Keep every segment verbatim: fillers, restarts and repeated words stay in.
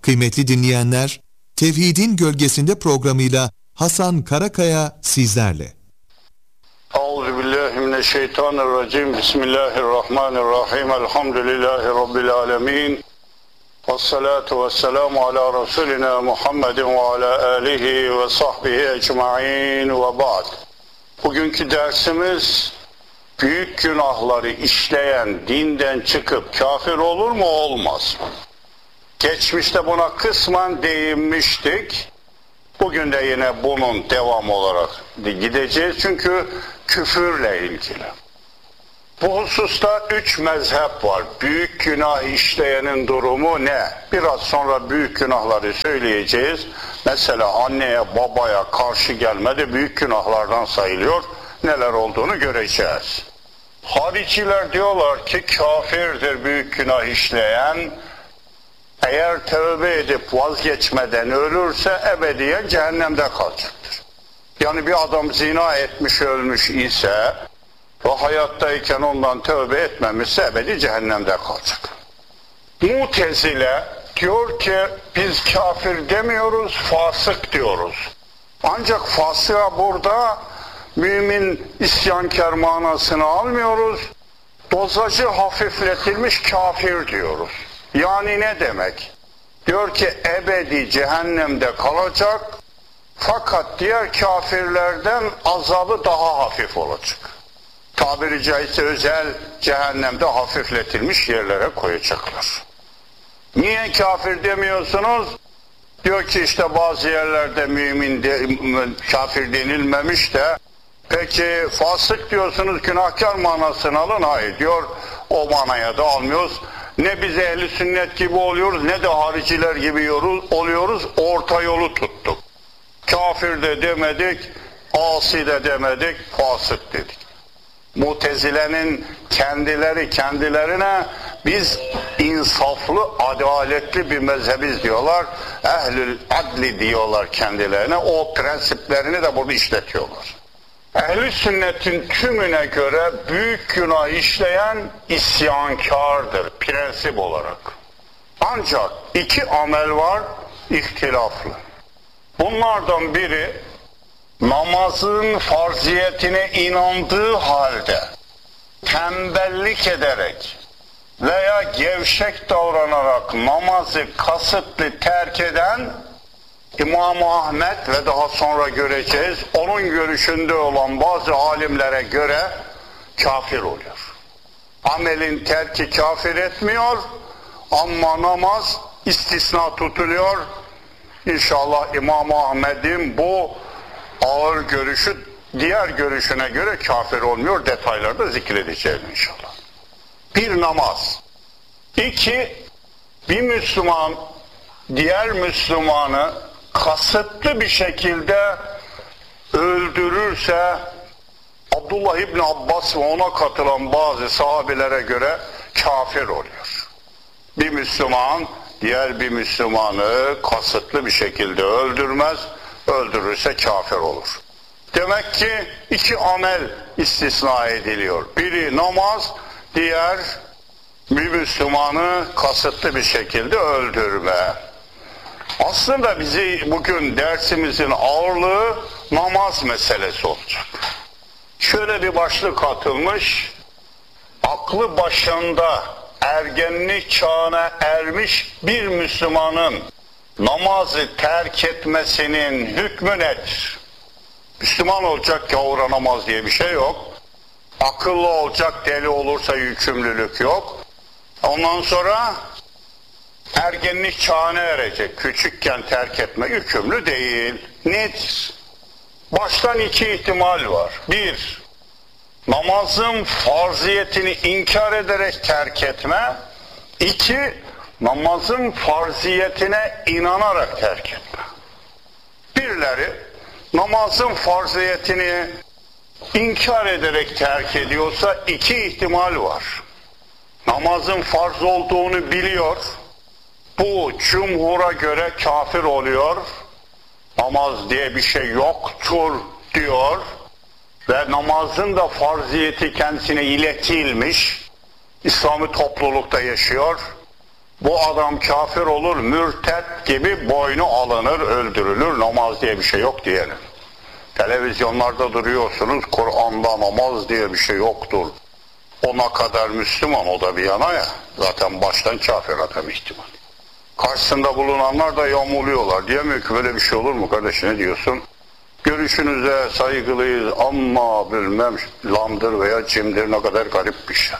Kıymetli dinleyenler, Tevhidin Gölgesinde programıyla Hasan Karakaya sizlerle. Euzubillahimineşşeytanirracim. Bismillahirrahmanirrahim. Elhamdülillahi Rabbil alemin. Vessalatu vesselamu ala Resulina Muhammedin ve ala alihi ve sahbihi ecma'in ve ba'd. Bugünkü dersimiz, büyük günahları işleyen dinden çıkıp kafir olur mu olmaz mı? Geçmişte buna kısmen değinmiştik. Bugün de yine bunun devamı olarak gideceğiz. Çünkü küfürle ilgili. Bu hususta üç mezhep var. Büyük günah işleyenin durumu ne? Biraz sonra büyük günahları söyleyeceğiz. Mesela anneye babaya karşı gelme de büyük günahlardan sayılıyor. Neler olduğunu göreceğiz. Hariciler diyorlar ki kafirdir büyük günah işleyen. Eğer tövbe edip vazgeçmeden ölürse ebediyen cehennemde kalacaktır. Yani bir adam zina etmiş ölmüş ise ve hayattayken ondan tövbe etmemişse ebedi cehennemde kalacak. Mutezile diyor ki biz kafir demiyoruz, fasık diyoruz. Ancak fasığa burada mümin isyankar manasını almıyoruz. Dozajı hafifletilmiş kafir diyoruz. Yani ne demek? Diyor ki ebedi cehennemde kalacak fakat diğer kafirlerden azabı daha hafif olacak. Tabiri caizse özel cehennemde hafifletilmiş yerlere koyacaklar. Niye kafir demiyorsunuz? Diyor ki işte bazı yerlerde mümin de, kafir denilmemiş de peki fasık diyorsunuz, günahkar manasını alın. Hayır diyor, o manaya da almıyoruz. Ne biz ehli sünnet gibi oluyoruz ne de hariciler gibi oluyoruz. Orta yolu tuttuk. Kafir de demedik, asi de demedik, fasık dedik. Mutezile'nin kendileri kendilerine biz insaflı, adaletli bir mezhebiz diyorlar. Ehlül adli diyorlar kendilerine. O prensiplerini de burada işletiyorlar. Ehl-i sünnetin tümüne göre büyük günah işleyen isyankardır prensip olarak. Ancak iki amel var ihtilaflı. Bunlardan biri namazın farziyetine inandığı halde tembellik ederek veya gevşek davranarak namazı kasıtlı terk eden İmam-ı Ahmet ve daha sonra göreceğiz, onun görüşünde olan bazı alimlere göre kafir oluyor. Amelin terki kafir etmiyor ama namaz istisna tutuluyor. İnşallah İmam-ı Ahmet'in bu ağır görüşü diğer görüşüne göre kafir olmuyor. Detaylarda zikredeceğiz inşallah. Bir, namaz. İki, bir Müslüman diğer Müslümanı kasıtlı bir şekilde öldürürse Abdullah İbni Abbas ve ona katılan bazı sahabilere göre kafir oluyor. Bir Müslüman diğer bir Müslümanı kasıtlı bir şekilde öldürmez, öldürürse kafir olur. Demek ki iki amel istisna ediliyor. Biri namaz, diğer bir Müslümanı kasıtlı bir şekilde öldürme. Aslında bizi bugün dersimizin ağırlığı namaz meselesi olacak. Şöyle bir başlık atılmış, aklı başında ergenlik çağına ermiş bir Müslümanın namazı terk etmesinin hükmü nedir? Müslüman olacak gavura namaz diye bir şey yok. Akıllı olacak, deli olursa yükümlülük yok. Ondan sonra ergenlik çağına erecek, küçükken terk etme yükümlü değil. Nedir? Baştan iki ihtimal var. Bir, namazın farziyetini inkar ederek terk etme. İki, namazın farziyetine inanarak terk etme. Birileri namazın farziyetini inkar ederek terk ediyorsa iki ihtimal var. Namazın farz olduğunu biliyor. Bu cumhura göre kafir oluyor. Namaz diye bir şey yoktur diyor. Ve namazın da farziyeti kendisine iletilmiş. İslami toplulukta yaşıyor. Bu adam kafir olur, mürted gibi boynu alınır, öldürülür, namaz diye bir şey yok diyelim. Televizyonlarda duruyorsunuz, Kur'an'da namaz diye bir şey yoktur. Ona kadar Müslüman, o da bir yana ya, zaten baştan kafir adam ihtimal. Karşısında bulunanlar da yağmurluyorlar. Diyemiyor ki böyle bir şey olur mu kardeş, ne diyorsun? Görüşünüze saygılıyız ama bilmem lamdır veya cimdir, ne kadar garip bir şey.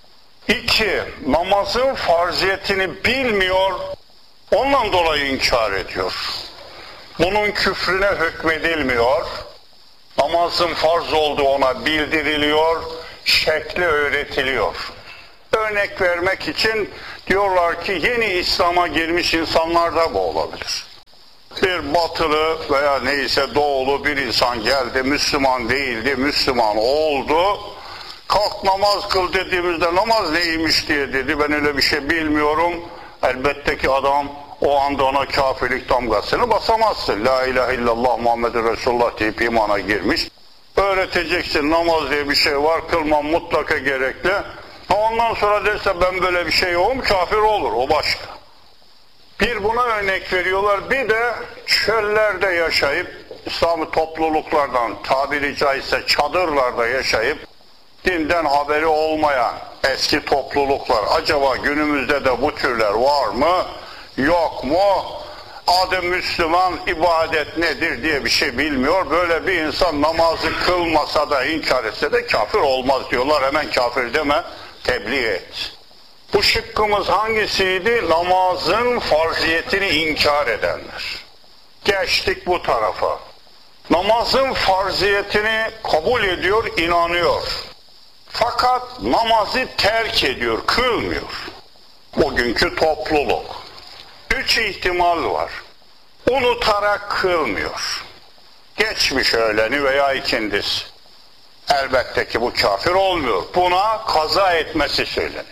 İki, namazın farziyetini bilmiyor, ondan dolayı inkar ediyor. Bunun küfrüne hükmedilmiyor, namazın farz olduğu ona bildiriliyor, şekli öğretiliyor. Örnek vermek için diyorlar ki yeni İslam'a girmiş insanlar da bu olabilir. Bir batılı veya neyse doğulu bir insan geldi, Müslüman değildi, Müslüman oldu. Kalk namaz kıl dediğimizde namaz neymiş diye dedi, ben öyle bir şey bilmiyorum. Elbette ki adam o anda ona kafirlik damgasını basamazsın. La ilahe illallah Muhammed Resulullah deyip imana girmiş. Öğreteceksin, namaz diye bir şey var, kılmam mutlaka gerekli. Ondan sonra derse ben böyle bir şey yokum, kafir olur, o başka. Bir buna örnek veriyorlar, bir de çöllerde yaşayıp, İslami topluluklardan tabiri caizse çadırlarda yaşayıp, dinden haberi olmayan eski topluluklar, acaba günümüzde de bu türler var mı, yok mu? Adı Müslüman, ibadet nedir diye bir şey bilmiyor. Böyle bir insan namazı kılmasa da inkar etse de kafir olmaz diyorlar. Hemen kafir deme, tebliğ et. Bu şıkkımız hangisiydi? Namazın farziyetini inkar edenler. Geçtik bu tarafa. Namazın farziyetini kabul ediyor, inanıyor. Fakat namazı terk ediyor, kılmıyor. Bugünkü topluluk. Üç ihtimal var. Unutarak kılmıyor. Geçmiş öğleni veya ikindisi. Elbette ki bu kafir olmuyor. Buna kaza etmesi söylenir.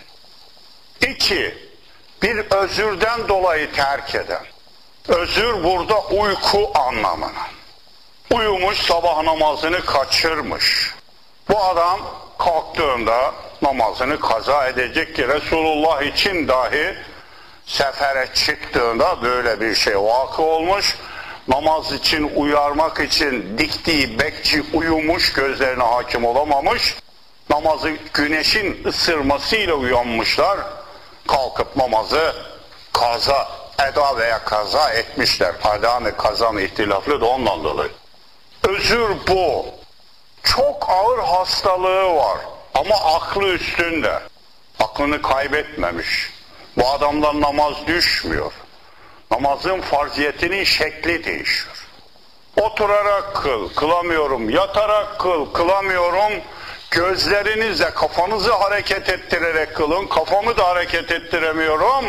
İki, bir özürden dolayı terk eden. Özür burada uyku anlamına. Uyumuş, sabah namazını kaçırmış. Bu adam kalktığında namazını kaza edecek ki Resulullah için dahi sefere çıktığında böyle bir şey vakı olmuş. Namaz için uyarmak için diktiği bekçi uyumuş, gözlerine hakim olamamış. Namazı güneşin ısırmasıyla uyanmışlar. Kalkıp namazı kaza, eda veya kaza etmişler. Eda mı kaza mı ihtilaflı da ondan dolayı. Özür bu. Çok ağır hastalığı var ama aklı üstünde. Aklını kaybetmemiş. Bu adamdan namaz düşmüyor. Namazın farziyetinin şekli değişiyor. Oturarak kıl, kılamıyorum. Yatarak kıl, kılamıyorum. Gözlerinizle kafanızı hareket ettirerek kılın. Kafamı da hareket ettiremiyorum.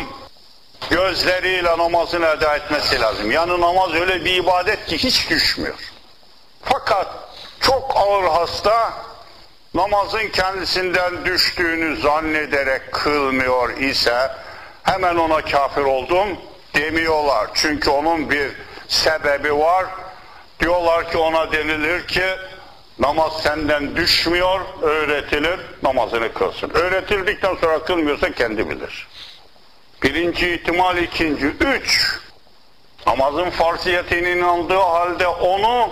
Gözleriyle namazını eda etmesi lazım. Yani namaz öyle bir ibadet ki hiç düşmüyor. Fakat çok ağır hasta, namazın kendisinden düştüğünü zannederek kılmıyor ise hemen ona kafir oldum demiyorlar. Çünkü onun bir sebebi var. Diyorlar ki ona denilir ki namaz senden düşmüyor, öğretilir, namazını kılsın. Öğretildikten sonra kılmıyorsa kendi bilir. Birinci ihtimal, ikinci, üç. Namazın farziyetine inandığı halde onu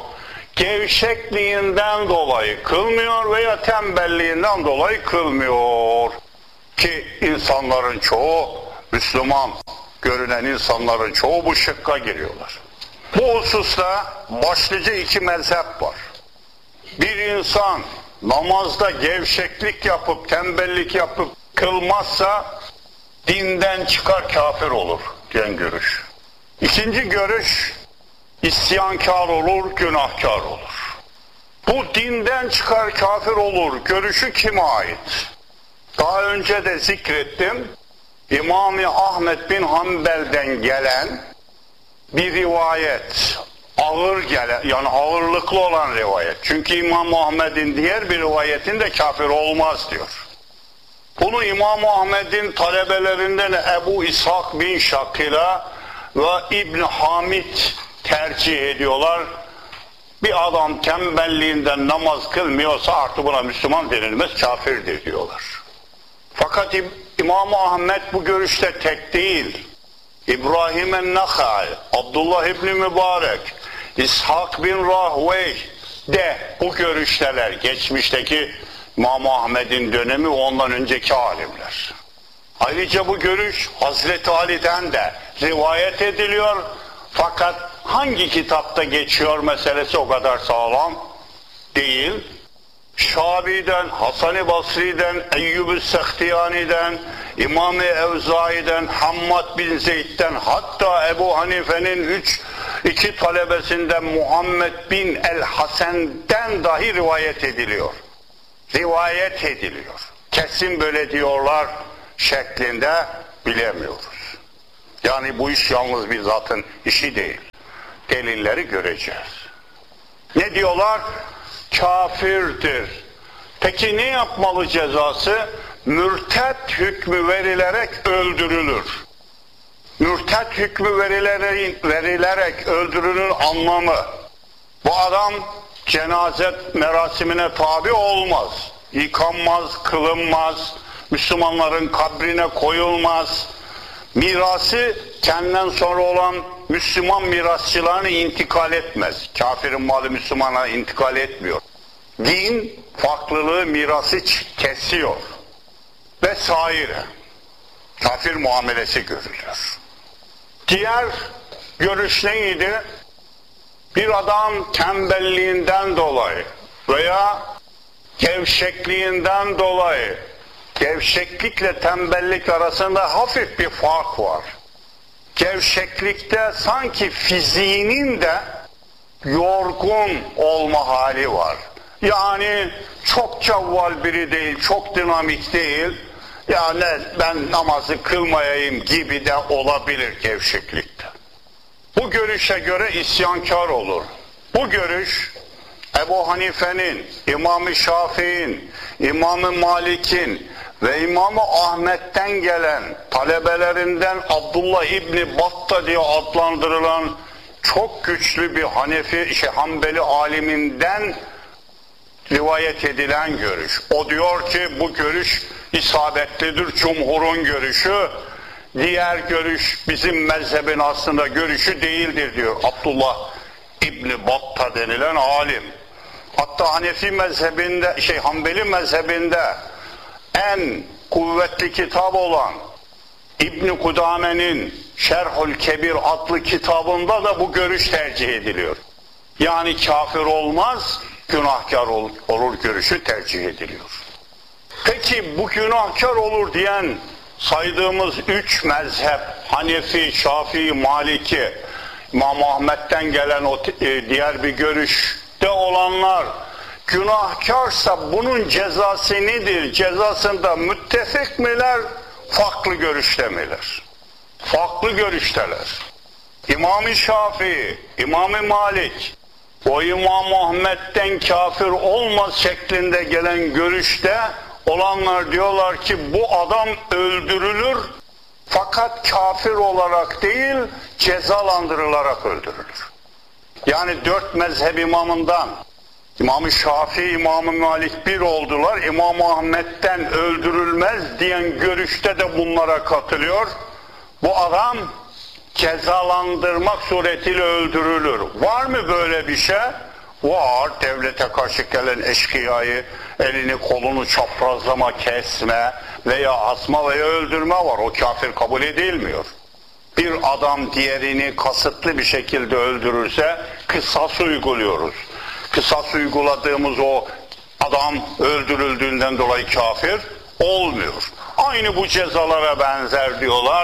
gevşekliğinden dolayı kılmıyor veya tembelliğinden dolayı kılmıyor. Ki insanların çoğu, Müslüman görünen insanların çoğu bu şıkka giriyorlar. Bu hususta başlıca iki mezhep var. Bir insan namazda gevşeklik yapıp, tembellik yapıp kılmazsa dinden çıkar, kafir olur diyen görüş. İkinci görüş, isyankar olur, günahkar olur. Bu dinden çıkar, kafir olur görüşü kime ait? Daha önce de zikrettim. İmam-ı Ahmed bin Hanbel'den gelen bir rivayet, ağır gelen, yani ağırlıklı olan rivayet. Çünkü İmam Ahmed'in diğer bir rivayetinde kafir olmaz diyor. Bunu İmam Ahmed'in talebelerinden Ebu İshak bin Şakila ve İbn Hamid tercih ediyorlar. Bir adam tembelliğinden namaz kılmıyorsa artık buna Müslüman denilmez, kafirdir diyorlar. Fakat İmam Ahmed bu görüşte tek değil. İbrahim en-Nakhai, Abdullah İbni Mübarek, İshak bin Rahvey de bu görüşteler. Geçmişteki İmam Ahmed'in dönemi, ondan önceki alimler. Ayrıca bu görüş Hazreti Ali'den de rivayet ediliyor. Fakat hangi kitapta geçiyor meselesi o kadar sağlam değil. Şabi'den, Hasan-ı Basri'den, Eyyub-ü Sehtiyani'den, İmam-ı Evzai'den, Hammad bin Zeyd'den, hatta Ebu Hanife'nin üç, iki talebesinden Muhammed bin el-Hasen'den dahi rivayet ediliyor. Rivayet ediliyor. Kesin böyle diyorlar şeklinde bilemiyoruz. Yani bu iş yalnız bir zatın işi değil. Delilleri göreceğiz. Ne diyorlar? Kafirdir. Peki ne yapmalı cezası? Mürted hükmü verilerek öldürülür. Mürted hükmü verilerek, verilerek öldürülür anlamı. Bu adam cenaze merasimine tabi olmaz. Yıkanmaz, kılınmaz, Müslümanların kabrine koyulmaz. Mirası kendinden sonra olan Müslüman mirasçılarına intikal etmez. Kafirin malı Müslümana intikal etmiyor. Din farklılığı mirası kesiyor. Vesaire. Kafir muamelesi görülüyor. Diğer görüş neydi? Bir adam tembelliğinden dolayı veya gevşekliğinden dolayı, gevşeklikle tembellik arasında hafif bir fark var. Gevşeklikte sanki fiziğinin de yorgun olma hali var. Yani çok cavval biri değil, çok dinamik değil. Yani ben namazı kılmayayım gibi de olabilir gevşeklikte. Bu görüşe göre isyankar olur. Bu görüş Ebu Hanife'nin, İmam-ı Şafii'nin, İmam-ı Malik'in ve İmam-ı Ahmet'ten gelen talebelerinden Abdullah İbni Batta diye adlandırılan çok güçlü bir Hanefi, şey, Hanbeli aliminden rivayet edilen görüş. O diyor ki bu görüş isabetlidir, cumhurun görüşü. Diğer görüş bizim mezhebin aslında görüşü değildir diyor Abdullah İbni Batta denilen alim. Hatta Hanefi mezhebinde, şey Hanbeli mezhebinde en kuvvetli kitap olan İbn Kudame'nin Şerhül Kebir adlı kitabında da bu görüş tercih ediliyor. Yani kafir olmaz, günahkar ol, olur görüşü tercih ediliyor. Peki bu günahkar olur diyen saydığımız üç mezhep, Hanefi, Şafii, Maliki, İmam Ahmet'ten gelen o e, diğer bir görüşte olanlar günahkarsa bunun cezası nedir? Cezasında müttefik miler, farklı görüşte miler? Farklı görüşteler. İmam-ı Şafii, İmam-ı Malik, o İmam Ahmet'ten kafir olmaz şeklinde gelen görüşte olanlar diyorlar ki bu adam öldürülür fakat kafir olarak değil cezalandırılarak öldürülür. Yani dört mezhep imamından İmam-ı Şafii, İmam-ı Malik bir oldular. İmam Ahmet'ten öldürülmez diyen görüşte de bunlara katılıyor. Bu adam cezalandırmak suretiyle öldürülür. Var mı böyle bir şey? Var. Devlete karşı gelen eşkıyayı elini kolunu çaprazlama, kesme veya asma veya öldürme var. O kafir kabul edilmiyor. Bir adam diğerini kasıtlı bir şekilde öldürürse kısas uyguluyoruz. Kısas uyguladığımız o adam öldürüldüğünden dolayı kafir olmuyor. Aynı bu cezalara benzer diyorlar.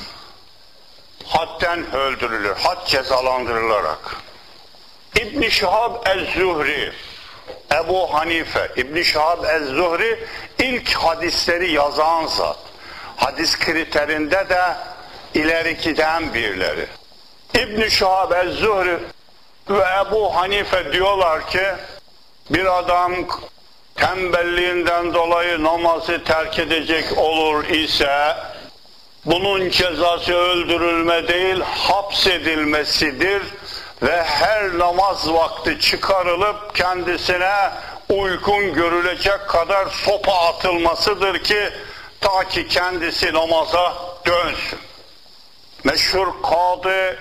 Hadden öldürülür. Had cezalandırılarak. İbn-i Şihab ez-Zuhri, Ebu Hanife, İbn-i Şihab ez-Zuhri ilk hadisleri yazan zat. Hadis kriterinde de ileri giden birileri. İbn-i Şihab ez-Zuhri ve Ebu Hanife diyorlar ki bir adam tembelliğinden dolayı namazı terk edecek olur ise bunun cezası öldürülme değil hapsedilmesidir ve her namaz vakti çıkarılıp kendisine uygun görülecek kadar sopa atılmasıdır ki Ta ki kendisi namaza dönsün. Meşhur kadı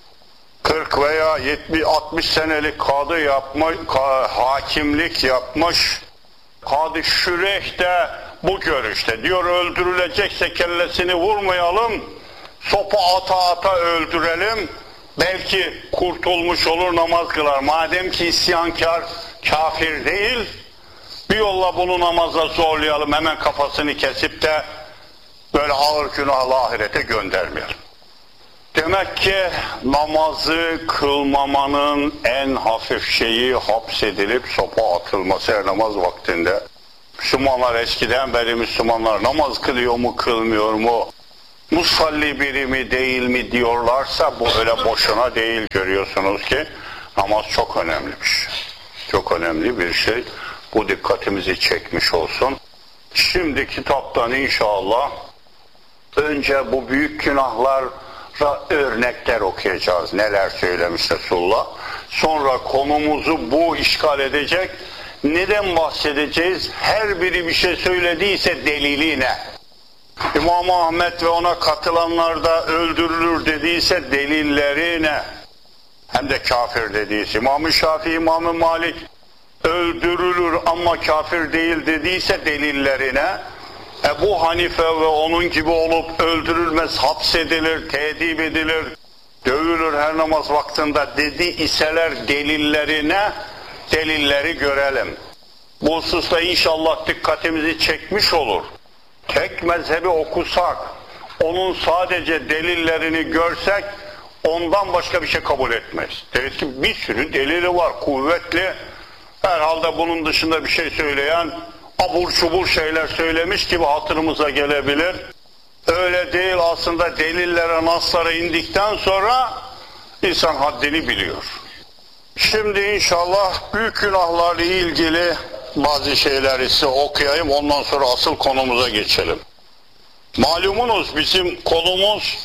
kırk veya yetmiş altmış senelik kadı yapmış, hakimlik yapmış. Kadı Şüreyh de bu görüşte. Diyor öldürülecekse kellesini vurmayalım, sopa ata ata öldürelim. Belki kurtulmuş olur, namaz kılar. Madem ki isyankar kafir değil, bir yolla bunu namaza zorlayalım, hemen kafasını kesip de böyle ağır günahla ahirete göndermeyelim. Demek ki namazı kılmamanın en hafif şeyi hapsedilip sopa atılması her namaz vaktinde. Müslümanlar eskiden beri Müslümanlar namaz kılıyor mu kılmıyor mu, musalli biri mi değil mi diyorlarsa bu öyle boşuna değil, görüyorsunuz ki namaz çok önemli bir şey. Çok önemli bir şey. Bu dikkatimizi çekmiş olsun. Şimdi kitaptan inşallah önce bu büyük günahlara örnekler okuyacağız. Neler söylemiş Resulullah. Sonra konumuzu bu işgal edecek. Neden bahsedeceğiz? Her biri bir şey söylediyse delili ne? İmam Ahmet ve ona katılanlar da öldürülür dediyse delilleri ne? Hem de kafir dediyse. İmam-ı Şafii, İmam-ı Malik öldürülür ama kafir değil dediyse delillerine, Ebu Hanife ve onun gibi olup öldürülmez, hapsedilir, tedip edilir, dövülür her namaz vaktinde dedi iseler delillerine, delilleri görelim. Bu hususta inşallah dikkatimizi çekmiş olur. Tek mezhebi okusak, onun sadece delillerini görsek, ondan başka bir şey kabul etmeyiz. Deriz ki bir sürü delili var, kuvvetli. Herhalde bunun dışında bir şey söyleyen abur çubur şeyler söylemiş gibi hatırımıza gelebilir. Öyle değil, aslında delillere, naslara indikten sonra insan haddini biliyor. Şimdi inşallah büyük günahlarla ilgili bazı şeyleri size okuyayım, ondan sonra asıl konumuza geçelim. Malumunuz bizim konumuz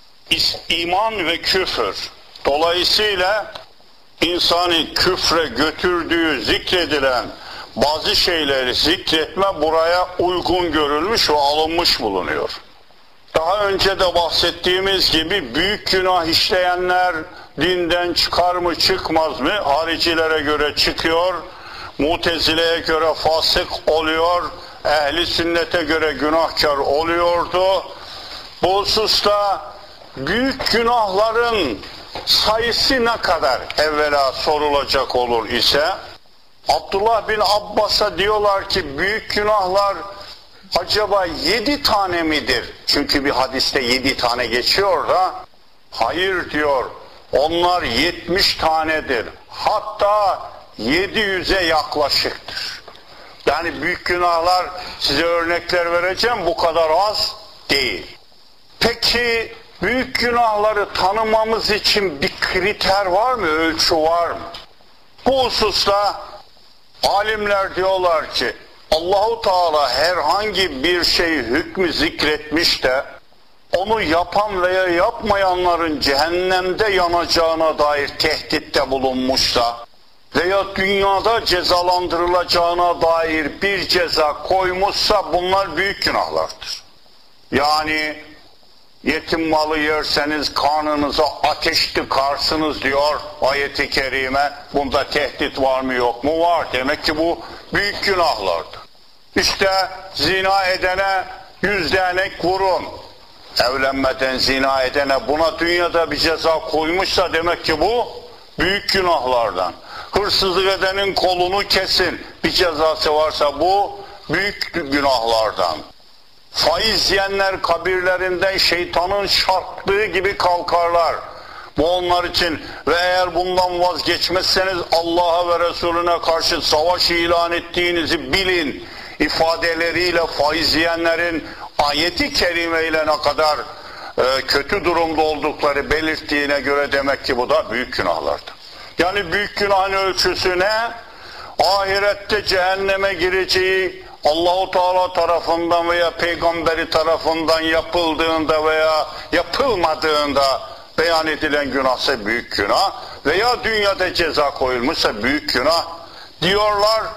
iman ve küfür. Dolayısıyla insanı küfre götürdüğü zikredilen bazı şeyleri zikretme buraya uygun görülmüş ve alınmış bulunuyor. Daha önce de bahsettiğimiz gibi büyük günah işleyenler dinden çıkar mı çıkmaz mı? Haricilere göre çıkıyor, Mutezile'ye göre fasık oluyor, ehli sünnete göre günahkar oluyordu. Bu hususta büyük günahların sayısı ne kadar evvela sorulacak olur ise, Abdullah bin Abbas'a diyorlar ki büyük günahlar acaba yedi tane midir? Çünkü bir hadiste yedi tane geçiyor da, hayır diyor, onlar yetmiş tanedir. Hatta yedi yüze yaklaşıktır. Yani büyük günahlar, size örnekler vereceğim, bu kadar az değil. Peki büyük günahları tanımamız için bir kriter var mı, ölçü var mı? Bu hususta alimler diyorlar ki Allahu Teala herhangi bir şey hükmü zikretmiş de onu yapan veya yapmayanların cehennemde yanacağına dair tehditte bulunmuşsa veya dünyada cezalandırılacağına dair bir ceza koymuşsa bunlar büyük günahlardır. Yani yetim malı yerseniz karnınıza ateş tıkarsınız diyor ayet-i kerime. Bunda tehdit var mı yok mu? Var. Demek ki bu büyük günahlardır. İşte zina edene yüz değnek vurun. Evlenmeden zina edene buna dünyada bir ceza koymuşsa demek ki bu büyük günahlardan. Hırsızlık edenin kolunu kesin, bir cezası varsa bu büyük günahlardan. Faiz yiyenler kabirlerinden şeytanın şartlığı gibi kalkarlar. Bu onlar için ve eğer bundan vazgeçmezseniz Allah'a ve Resulüne karşı savaş ilan ettiğinizi bilin ifadeleriyle faiz yiyenlerin ayeti kerimeyle ne kadar e, kötü durumda oldukları belirttiğine göre demek ki bu da büyük günahlardır. Yani büyük günahın ölçüsü ne? Ahirette cehenneme gireceği Allah-u Teala tarafından veya peygamberi tarafından yapıldığında veya yapılmadığında beyan edilen günahsa büyük günah veya dünyada ceza koyulmuşsa büyük günah diyorlar.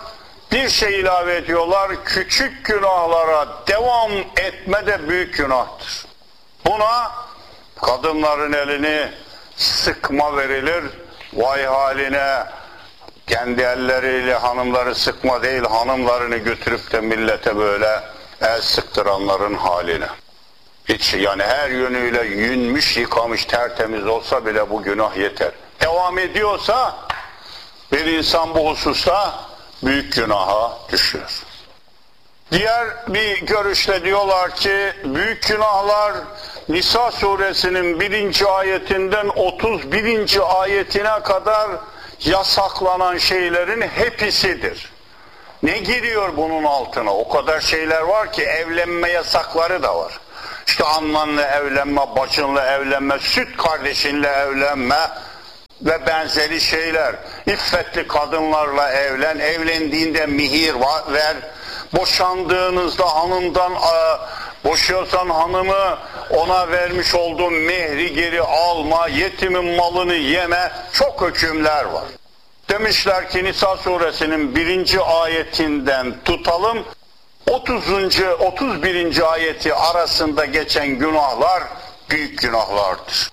Bir şey ilave ediyorlar, küçük günahlara devam etme de büyük günahtır. Buna kadınların elini sıkma verilir, vay haline, kendi elleriyle hanımları sıkma değil, hanımlarını götürüp de millete böyle el sıktıranların haline. Hiç yani her yönüyle yünmüş, yıkamış, tertemiz olsa bile bu günah yeter. Devam ediyorsa bir insan bu hususta büyük günaha düşüyor. Diğer bir görüşte diyorlar ki büyük günahlar Nisa suresinin birinci ayetinden otuz birinci ayetine kadar yasaklanan şeylerin hepsidir. Ne giriyor bunun altına? O kadar şeyler var ki evlenme yasakları da var. İşte annenle evlenme, bacınla evlenme, süt kardeşinle evlenme ve benzeri şeyler. İffetli kadınlarla evlen, evlendiğinde mihir ver, boşandığınızda hanımdan boşuyorsan hanımı ona vermiş olduğun mehri geri alma, yetimin malını yeme, çok hükümler var. Demişler ki Nisa suresinin birinci ayetinden tutalım, otuzuncu otuz birinci ayeti arasında geçen günahlar büyük günahlardır.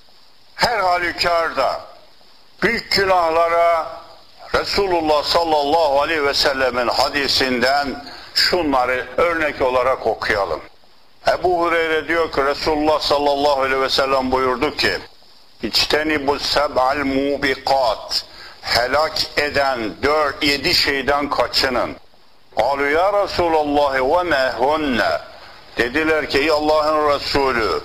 Her halükarda büyük günahlara Resulullah sallallahu aleyhi ve sellemin hadisinden şunları örnek olarak okuyalım. Ebu Hureyre diyor ki Resulullah sallallahu aleyhi ve sellem buyurdu ki İçtenibus seb'al mubiqat, helak eden dört yedi şeyden kaçının. Alu ya Resulallah ve mehunne, dediler ki ey Allah'ın Resulü,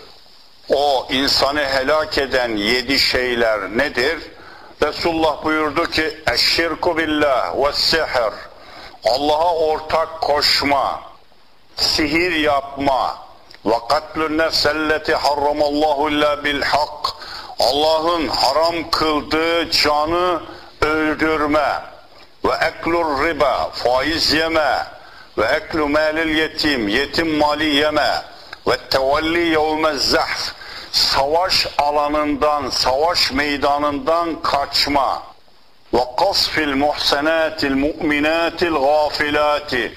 o insanı helak eden yedi şeyler nedir? Resulullah buyurdu ki eşşirku billah ve sihr, Allah'a ortak koşma, sihir yapma, ve katlun nefselleti harramallahu illa bil hak, Allah'ın haram kıldığı canı öldürme, ve eklur riba, faiz yeme, ve eklu malil yetim, yetim mali yeme, ve tevelli yevmez zahf, savaş alanından, savaş meydanından kaçma, ve kasfil muhsenatil mu'minatil gafilati,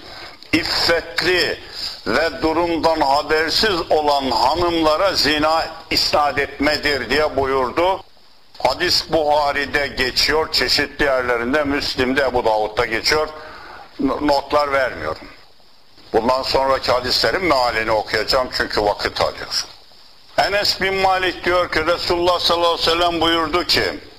iffetli ve durumdan habersiz olan hanımlara zina isnat etmedir diye buyurdu. Hadis Buhari'de geçiyor, çeşitli yerlerinde, Müslim'de, Ebu Davud'da geçiyor. Notlar vermiyorum. Bundan sonraki hadislerin mealini okuyacağım çünkü vakit alıyor. Enes bin Malik diyor ki Resulullah sallallahu aleyhi ve sellem buyurdu ki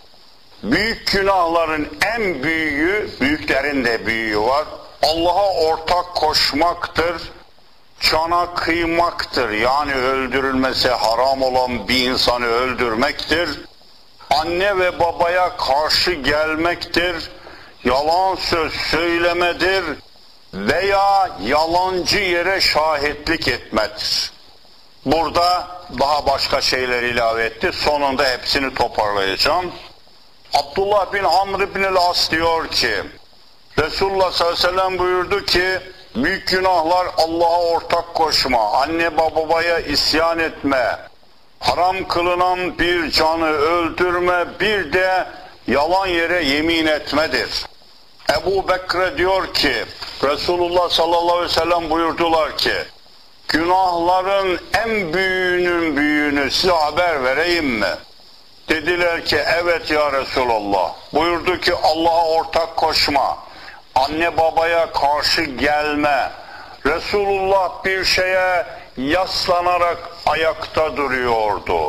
büyük günahların en büyüğü, büyüklerin de büyüğü var, Allah'a ortak koşmaktır, cana kıymaktır, yani öldürülmesi haram olan bir insanı öldürmektir, anne ve babaya karşı gelmektir, yalan söz söylemedir veya yalancı yere şahitlik etmedir. Burada daha başka şeyler ilave etti, sonunda hepsini toparlayacağım. Abdullah bin Amr bin el-As diyor ki Resulullah sallallahu aleyhi ve sellem buyurdu ki büyük günahlar Allah'a ortak koşma, anne babaya isyan etme, haram kılınan bir canı öldürme, bir de yalan yere yemin etmedir. Ebu Bekre diyor ki Resulullah sallallahu aleyhi ve sellem buyurdular ki günahların en büyüğünün büyüğünü size haber vereyim mi? Dediler ki evet ya Resulallah. Buyurdu ki Allah'a ortak koşma, anne babaya karşı gelme. Resulullah bir şeye yaslanarak ayakta duruyordu.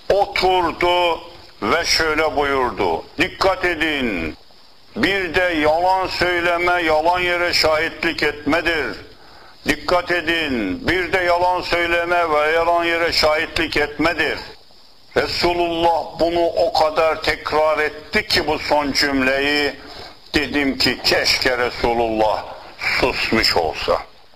Oturdu ve şöyle buyurdu. Dikkat edin. Bir de yalan söyleme, yalan yere şahitlik etmedir. Dikkat edin. Bir de yalan söyleme ve yalan yere şahitlik etmedir. Resulullah bunu o kadar tekrar etti ki bu son cümleyi, dedim ki keşke Resulullah susmuş olsa.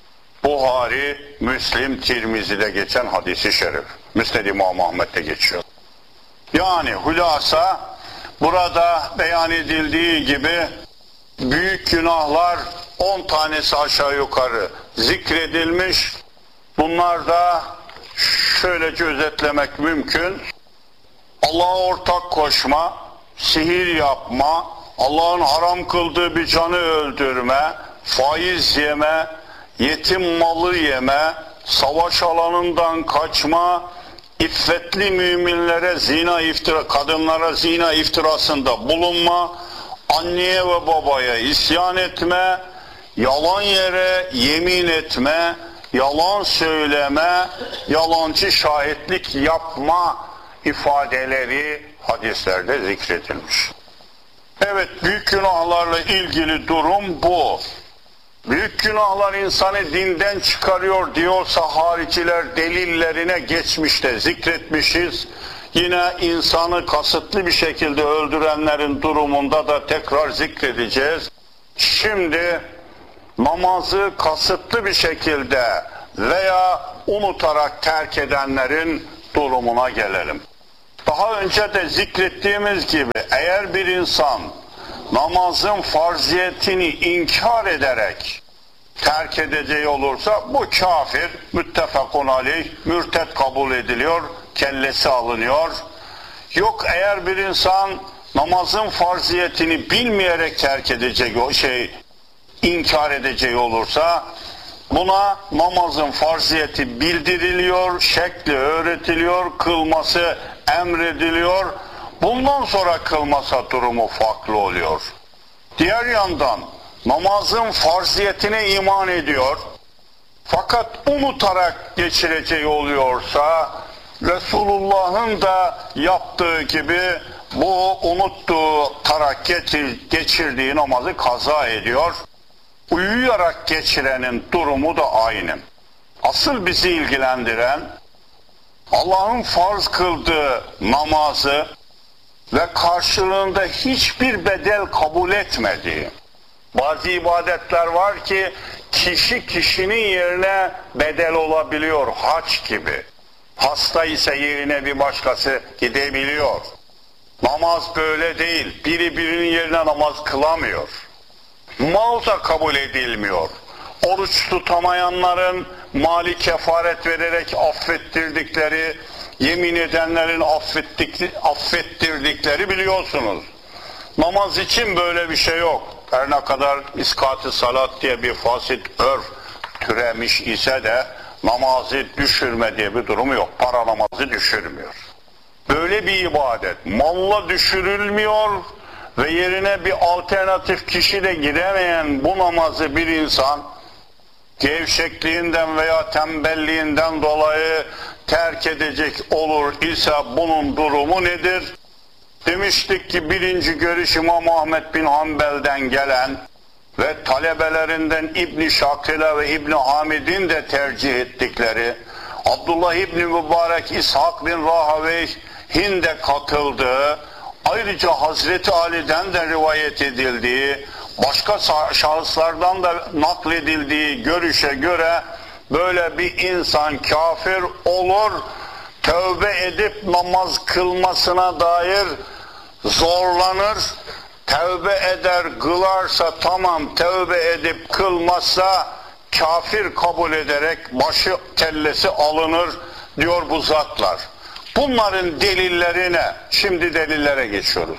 Buhari, Müslim, Tirmizi'de geçen hadisi şerif. Müsned İmam Ahmet'te geçiyor. Yani hulasa burada beyan edildiği gibi büyük günahlar on tanesi aşağı yukarı zikredilmiş. Bunlar da şöylece özetlemek mümkün. Allah'a ortak koşma, sihir yapma, Allah'ın haram kıldığı bir canı öldürme, faiz yeme, yetim malı yeme, savaş alanından kaçma, iffetli müminlere zina iftira, kadınlara zina iftirasında bulunma, anneye ve babaya isyan etme, yalan yere yemin etme, yalan söyleme, yalancı şahitlik yapma ifadeleri hadislerde zikredilmiş. Evet, büyük günahlarla ilgili durum bu. Büyük günahlar insanı dinden çıkarıyor diyorsa hariciler delillerine geçmişte zikretmişiz. Yine insanı kasıtlı bir şekilde öldürenlerin durumunda da tekrar zikredeceğiz. Şimdi namazı kasıtlı bir şekilde veya unutarak terk edenlerin durumuna gelelim. Daha önce de zikrettiğimiz gibi eğer bir insan namazın farziyetini inkar ederek terk edeceği olursa bu kafir, müttefakun aleyh, mürted kabul ediliyor, kellesi alınıyor. Yok eğer bir insan namazın farziyetini bilmeyerek terk edeceği o şey inkar edeceği olursa buna namazın farziyeti bildiriliyor, şekli öğretiliyor, kılması emrediliyor. Bundan sonra kılmasa durumu farklı oluyor. Diğer yandan namazın farziyetine iman ediyor. Fakat unutarak geçireceği oluyorsa Resulullah'ın da yaptığı gibi bu unuttuğu tarak geçirdiği namazı kaza ediyor. Uyuyarak geçirenin durumu da aynı. Asıl bizi ilgilendiren Allah'ın farz kıldığı namazı ve karşılığında hiçbir bedel kabul etmediği. Bazı ibadetler var ki kişi kişinin yerine bedel olabiliyor, hac gibi. Hasta ise yerine bir başkası gidebiliyor. Namaz böyle değil. Biri birinin yerine namaz kılamıyor. Mal da kabul edilmiyor. Oruç tutamayanların mali kefaret vererek affettirdikleri, yemin edenlerin affettik, affettirdikleri biliyorsunuz. Namaz için böyle bir şey yok. Her ne kadar iskat-ı salat diye bir fasit örf türemiş ise de namazı düşürme diye bir durumu yok. Para namazı düşürmüyor. Böyle bir ibadet malla düşürülmüyor ve yerine bir alternatif kişi de gidemeyen bu namazı bir insan gevşekliğinden veya tembelliğinden dolayı terk edecek olur ise bunun durumu nedir? Demiştik ki birinci görüş İmam Ahmed bin Hanbel'den gelen ve talebelerinden İbn-i Şakile ve İbn-i Hamid'in de tercih ettikleri, Abdullah İbn-i Mübarek İshak bin Rahaweyh'in de katıldığı, ayrıca Hazreti Ali'den de rivayet edildiği, başka şahıslardan da nakledildiği görüşe göre böyle bir insan kafir olur, tövbe edip namaz kılmasına dair zorlanır, tövbe eder kılarsa tamam, tövbe edip kılmazsa kafir kabul ederek başı kellesi alınır diyor bu zatlar. Bunların delillerine, şimdi delillere geçiyoruz.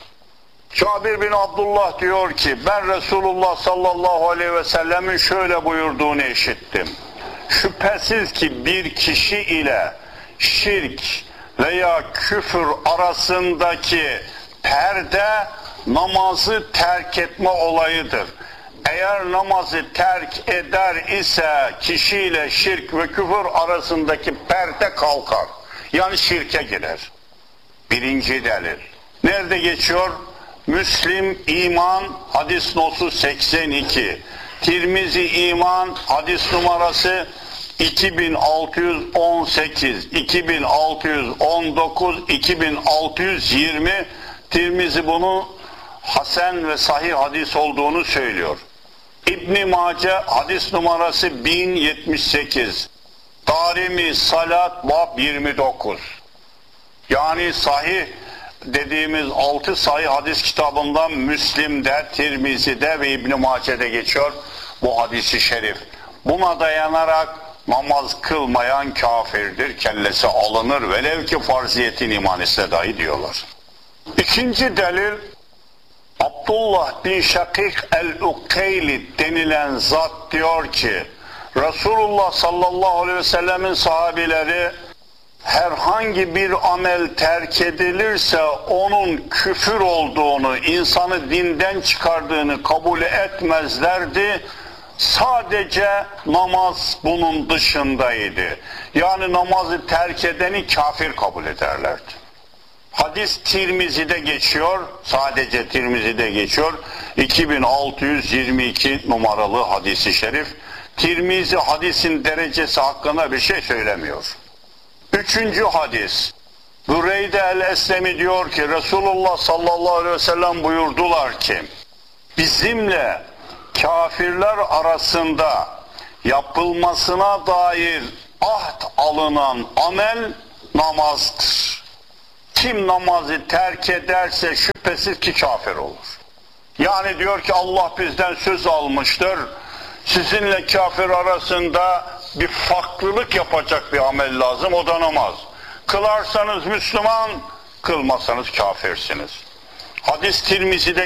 Cabir bin Abdullah diyor ki ben Resulullah sallallahu aleyhi ve sellemin şöyle buyurduğunu işittim. Şüphesiz ki bir kişi ile şirk veya küfür arasındaki perde namazı terk etme olayıdır. Eğer namazı terk eder ise kişiyle şirk ve küfür arasındaki perde kalkar. Yani şirke girer. Birinci delil. Nerede geçiyor? Müslim İman hadis notu seksen iki. Tirmizi İman hadis numarası iki bin altı yüz on sekiz, iki bin altı yüz on dokuz, iki bin altı yüz yirmi. Tirmizi bunu hasen ve sahih hadis olduğunu söylüyor. İbn-i Mace hadis numarası bin yetmiş sekiz. Darimi Salat bab yirmi dokuz. Yani sahih dediğimiz altı sahih hadis kitabından Müslim'de, Tirmizi'de ve İbn-i Mace'de geçiyor bu hadisi şerif. Buna dayanarak namaz kılmayan kafirdir, kellesi alınır velev ki farziyetin iman ise dahi diyorlar. İkinci delil, Abdullah bin Şakik el-Ukeyli denilen zat diyor ki, Resulullah sallallahu aleyhi ve sellemin sahabileri herhangi bir amel terk edilirse onun küfür olduğunu, insanı dinden çıkardığını kabul etmezlerdi. Sadece namaz bunun dışındaydı. Yani namazı terk edeni kafir kabul ederlerdi. Hadis Tirmizi'de geçiyor, sadece Tirmizi'de geçiyor. iki bin altı yüz yirmi iki numaralı hadisi şerif. Tirmizi hadisin derecesi hakkında bir şey söylemiyor. Üçüncü hadis. Bureyde el-Eslemi diyor ki, Resulullah sallallahu aleyhi ve sellem buyurdular ki, bizimle kafirler arasında yapılmasına dair ahd alınan amel namazdır. Kim namazı terk ederse şüphesiz ki kafir olur. Yani diyor ki Allah bizden söz almıştır. Sizinle kafir arasında bir farklılık yapacak bir amel lazım, o da namaz. Kılarsanız Müslüman, kılmasanız kafirsiniz. Hadis Tirmizi'de